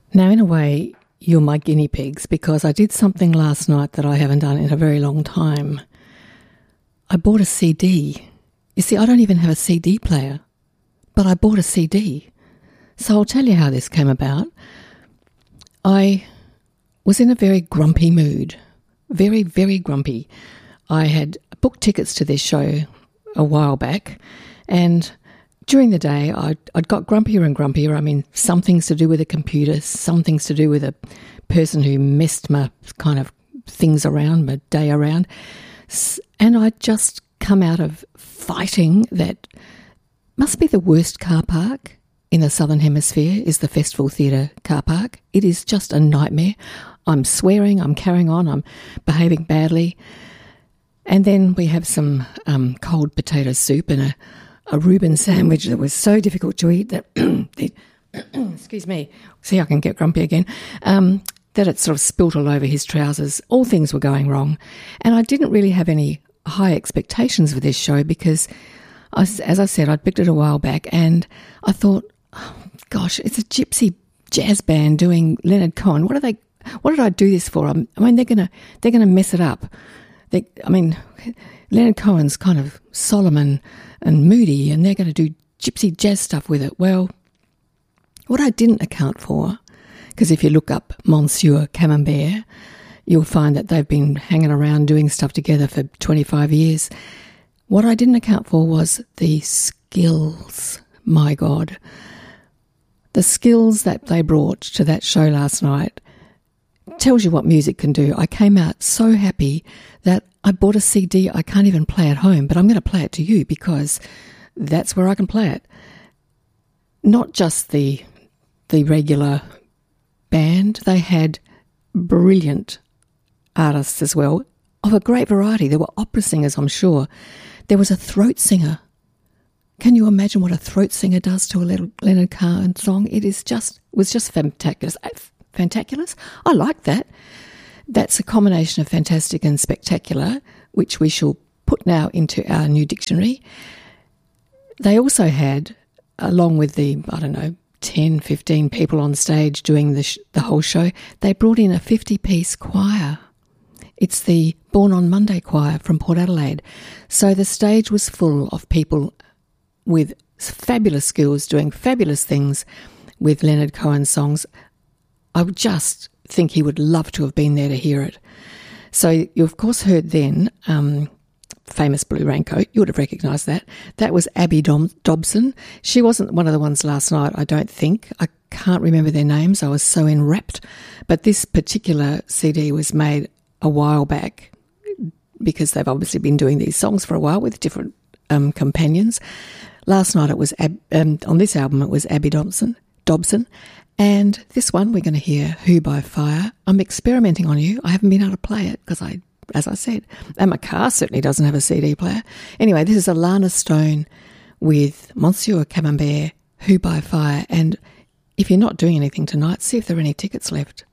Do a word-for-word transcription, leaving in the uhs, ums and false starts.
Now, in a way, you're my guinea pigs because I did something last night that I haven't done in a very long time. I bought a C D. You see, I don't even have a C D player, but I bought a C D. So I'll tell you how this came about. I was in a very grumpy mood, very, very grumpy. I had booked tickets to this show a while back, and during the day I'd, I'd got grumpier and grumpier. I mean, some things to do with a computer, some things to do with a person who messed my kind of things around, my day around. And I'd just come out of fighting that must be the worst car park in the Southern Hemisphere is the Festival Theatre car park. It is just a nightmare. I'm swearing, I'm carrying on, I'm behaving badly. And then we have some um, cold potato soup and a, a Reuben sandwich that was so difficult to eat that, it, excuse me, see I can get grumpy again, um, that it sort of spilt all over his trousers. All things were going wrong. And I didn't really have any high expectations for this show because, I, as I said, I'd picked it a while back and I thought, oh, gosh, it's a gypsy jazz band doing Leonard Cohen. What are they? What did I do this for? I mean, they're gonna they're gonna mess it up. They, I mean, Leonard Cohen's kind of solemn and, and moody, and they're going to do gypsy jazz stuff with it. Well, what I didn't account for, because if you look up Monsieur Camembert, you'll find that they've been hanging around doing stuff together for twenty-five years. What I didn't account for was the skills. My God. The skills that they brought to that show last night tells you what music can do. I came out so happy that I bought a C D I can't even play at home, but I'm going to play it to you because that's where I can play it. Not just the the regular band, they had brilliant artists as well, of a great variety. There were opera singers, I'm sure. There was a throat singer. Can you imagine what a throat singer does to a Leonard Cohen song? It is just was just fantabulous. Fantabulous? I like that. That's a combination of fantastic and spectacular, which we shall put now into our new dictionary. They also had, along with the, I don't know, ten, fifteen people on stage doing the, sh- the whole show, they brought in a fifty-piece choir. It's the Born on Monday choir from Port Adelaide. So the stage was full of people with fabulous skills, doing fabulous things with Leonard Cohen songs. I would just think he would love to have been there to hear it. So you, of course, heard then um, famous Blue Raincoat. You would have recognised that. That was Abby Dom- Dobson. She wasn't one of the ones last night, I don't think. I can't remember their names. I was so enwrapped. But this particular C D was made a while back because they've obviously been doing these songs for a while with different um, companions. Last night it was, Ab- um, on this album, it was Abby Dobson. Dobson. And this one, we're going to hear Who by Fire. I'm experimenting on you. I haven't been able to play it because I, as I said, and my car certainly doesn't have a C D player. Anyway, this is Alana Stone with Monsieur Camembert, Who by Fire. And if you're not doing anything tonight, see if there are any tickets left.